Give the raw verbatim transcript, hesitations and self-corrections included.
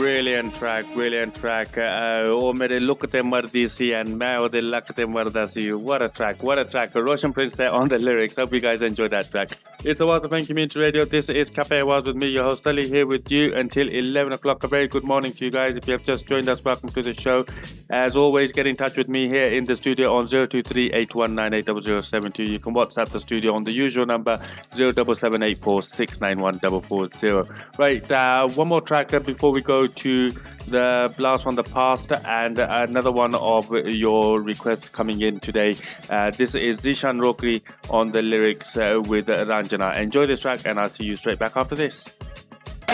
Brilliant track, brilliant track. Uh, oh, mere look te mardi si and मैं ओदे luck te marda si. What a track, what a track. Roshan Prince there on the lyrics. Hope you guys enjoyed that track. It's a Awaaz F M Community Radio. This is Cafe Awaaz with me, your host Ali, here with you until eleven o'clock. A very good morning to you guys. If you have just joined us, welcome to the show. As always, get in touch with me here in the studio on zero two three eight one nine eight zero zero seven two. You can WhatsApp the studio on the usual number zero seven seven eight four six nine one four four zero. Right, uh, one more track before we go to the blast from the past and another one of your requests coming in today. Uh, this is Zishan Rokri on the lyrics uh, with Ranjana. Enjoy this track and I'll see you straight back after this.